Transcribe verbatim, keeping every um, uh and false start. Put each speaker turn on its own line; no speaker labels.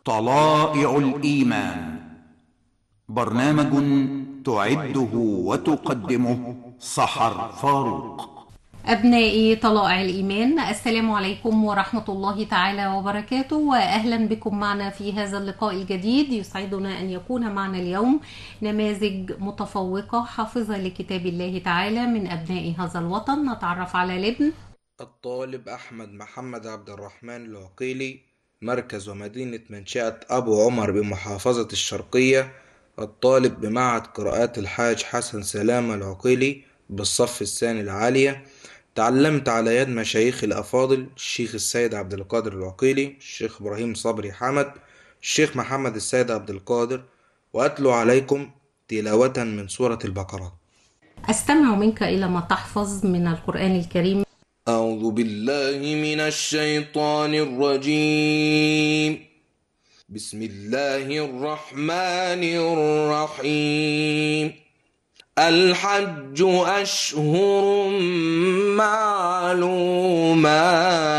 طلائع الإيمان، برنامج تعده وتقدمه سحر فاروق.
أبنائي طلائع الإيمان، السلام عليكم ورحمة الله تعالى وبركاته، وأهلا بكم معنا في هذا اللقاء الجديد. يسعدنا أن يكون معنا اليوم نماذج متفوقة حافظة لكتاب الله تعالى من أبناء هذا الوطن. نتعرف على الابن
الطالب أحمد محمد عبد الرحمن العقيلي، مركز ومدينة منشأة أبو عمر بمحافظة الشرقية، الطالب بمعهد قراءات الحاج حسن سلامة العقيلي بالصف الثاني العالية. تعلمت على يد مشايخ الأفاضل الشيخ السيد عبد القادر العقيلي، الشيخ إبراهيم صبري حمد، الشيخ محمد السيد عبد القادر، وأتلو عليكم تلاوة من سورة البقرة.
أستمع منك إلى ما تحفظ من القرآن الكريم.
أعوذ بالله من الشيطان الرجيم. بسم الله الرحمن الرحيم. الحج أشهر معلومات